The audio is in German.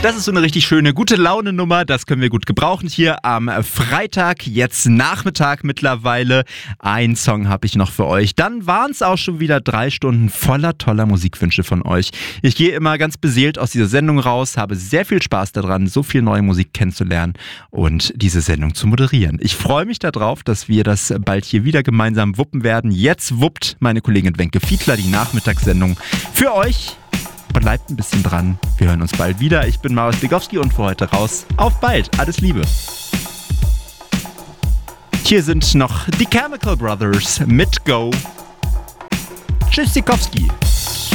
Das ist so eine richtig schöne Gute-Laune-Nummer. Das können wir gut gebrauchen hier am Freitag, jetzt Nachmittag mittlerweile. Ein Song habe ich noch für euch. Dann waren es auch schon wieder 3 Stunden voller toller Musikwünsche von euch. Ich gehe immer ganz beseelt aus dieser Sendung raus, habe sehr viel Spaß daran, so viel neue Musik kennenzulernen und diese Sendung zu moderieren. Ich freue mich darauf, dass wir das bald hier wieder gemeinsam wuppen werden. Jetzt wuppt meine Kollegin Wenke Fiedler die Nachmittagssendung für euch. Bleibt ein bisschen dran. Wir hören uns bald wieder. Ich bin Marius Legowski und für heute raus. Auf bald. Alles Liebe. Hier sind noch die Chemical Brothers mit Go. Tschüss, Sikowski.